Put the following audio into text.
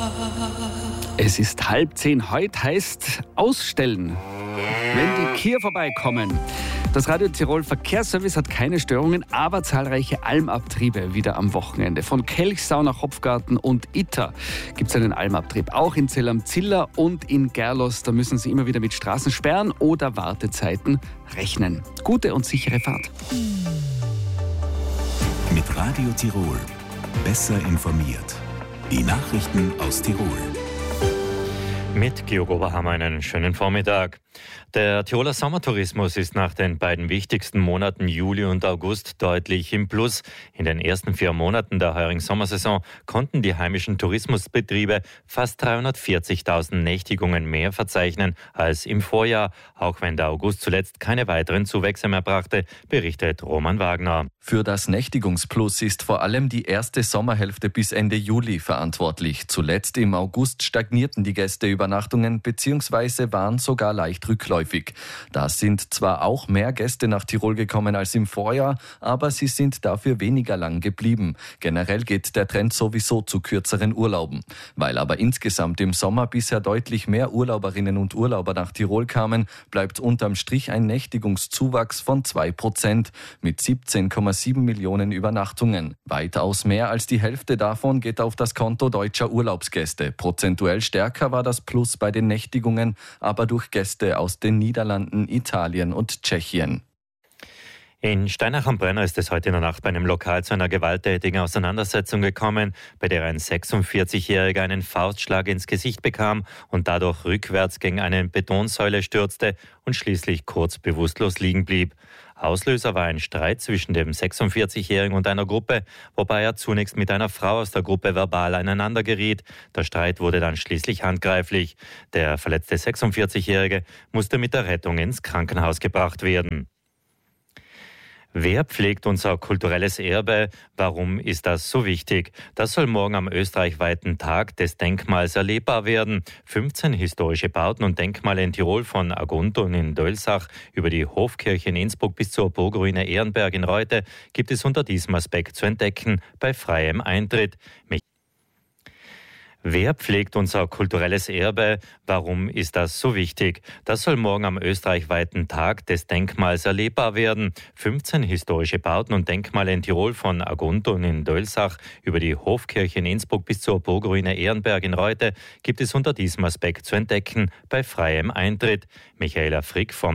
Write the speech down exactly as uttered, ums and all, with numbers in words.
Es ist halb zehn. Heute heißt ausstellen, wenn die Kia vorbeikommen. Das Radio Tirol Verkehrsservice hat keine Störungen, aber zahlreiche Almabtriebe wieder am Wochenende. Von Kelchsau nach Hopfgarten und Itter gibt es einen Almabtrieb. Auch in Zell am Ziller und in Gerlos. Da müssen Sie immer wieder mit Straßensperren oder Wartezeiten rechnen. Gute und sichere Fahrt. Mit Radio Tirol. Besser informiert. Die Nachrichten aus Tirol. Mit Georg Oberhammer einen schönen Vormittag. Der Tiroler Sommertourismus ist nach den beiden wichtigsten Monaten Juli und August deutlich im Plus. In den ersten vier Monaten der heurigen Sommersaison konnten die heimischen Tourismusbetriebe fast dreihundertvierzigtausend Nächtigungen mehr verzeichnen als im Vorjahr, auch wenn der August zuletzt keine weiteren Zuwächse mehr brachte, berichtet Roman Wagner. Für das Nächtigungsplus ist vor allem die erste Sommerhälfte bis Ende Juli verantwortlich. Zuletzt im August stagnierten die Gästeübernachtungen bzw. waren sogar leicht rückläufig. Da sind zwar auch mehr Gäste nach Tirol gekommen als im Vorjahr, aber sie sind dafür weniger lang geblieben. Generell geht der Trend sowieso zu kürzeren Urlauben. Weil aber insgesamt im Sommer bisher deutlich mehr Urlauberinnen und Urlauber nach Tirol kamen, bleibt unterm Strich ein Nächtigungszuwachs von zwei Prozent mit siebzehn Komma sieben Millionen Übernachtungen. Weitaus mehr als die Hälfte davon geht auf das Konto deutscher Urlaubsgäste. Prozentuell stärker war das Plus bei den Nächtigungen, aber durch Gäste aus den Niederlanden, Italien und Tschechien. In Steinach am Brenner ist es heute in der Nacht bei einem Lokal zu einer gewalttätigen Auseinandersetzung gekommen, bei der ein sechsundvierzigjähriger einen Faustschlag ins Gesicht bekam und dadurch rückwärts gegen eine Betonsäule stürzte und schließlich kurz bewusstlos liegen blieb. Auslöser war ein Streit zwischen dem sechsundvierzigjährigen und einer Gruppe, wobei er zunächst mit einer Frau aus der Gruppe verbal aneinander geriet. Der Streit wurde dann schließlich handgreiflich. Der verletzte sechsundvierzigjährige musste mit der Rettung ins Krankenhaus gebracht werden. Wer pflegt unser kulturelles Erbe? Warum ist das so wichtig? Das soll morgen am österreichweiten Tag des Denkmals erlebbar werden. fünfzehn historische Bauten und Denkmale in Tirol von Agunton in Dölsach über die Hofkirche in Innsbruck bis zur Burgruine Ehrenberg in Reute gibt es unter diesem Aspekt zu entdecken bei freiem Eintritt. Wer pflegt unser kulturelles Erbe? Warum ist das so wichtig? Das soll morgen am österreichweiten Tag des Denkmals erlebbar werden. fünfzehn historische Bauten und Denkmale in Tirol von Agunton in Dölsach über die Hofkirche in Innsbruck bis zur Burgruine Ehrenberg in Reute gibt es unter diesem Aspekt zu entdecken bei freiem Eintritt. Michaela Frick vom